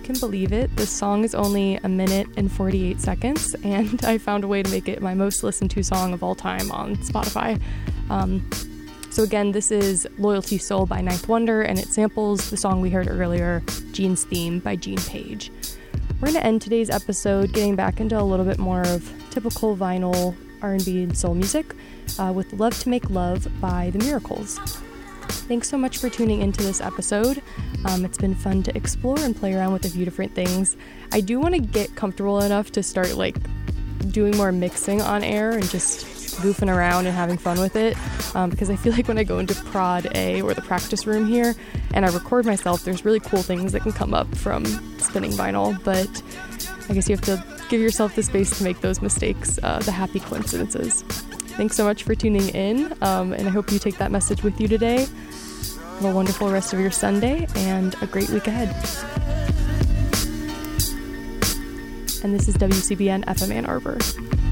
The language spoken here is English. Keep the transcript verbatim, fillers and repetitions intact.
can believe it, this song is only a minute and forty-eight seconds, and I found a way to make it my most listened to song of all time on Spotify. Um, so again, this is Loyalty Soul by Ninth Wonder, and it samples the song we heard earlier, Gene's Theme by Gene Page. We're going to end today's episode getting back into a little bit more of typical vinyl R and B and soul music uh, with Love to Make Love by The Miracles. Thanks so much for tuning into this episode. Um, it's been fun to explore and play around with a few different things. I do want to get comfortable enough to start like doing more mixing on air and just goofing around and having fun with it, um, because I feel like when I go into Prod A or the practice room here and I record myself, there's really cool things that can come up from spinning vinyl, but I guess you have to give yourself the space to make those mistakes, uh, the happy coincidences. Thanks so much for tuning in, um, and I hope you take that message with you today. Have a wonderful rest of your Sunday and a great week ahead. And this is W C B N F M Ann Arbor.